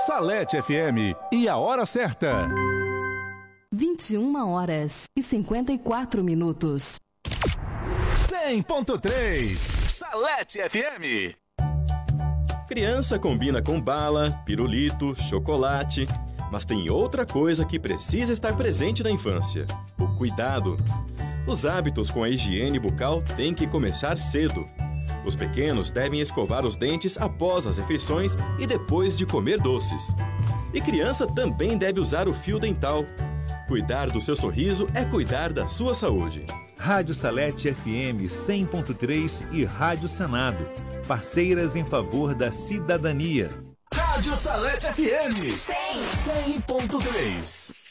Salete FM e a hora certa. 21h54. 100.3 Salete FM. Criança combina com bala, pirulito, chocolate, mas tem outra coisa que precisa estar presente na infância: o cuidado. Os hábitos com a higiene bucal têm que começar cedo. Os pequenos devem escovar os dentes após as refeições e depois de comer doces. E criança também deve usar o fio dental. Cuidar do seu sorriso é cuidar da sua saúde. Rádio Salete FM 100.3 e Rádio Senado, parceiras em favor da cidadania. Rádio Salete FM 100.3.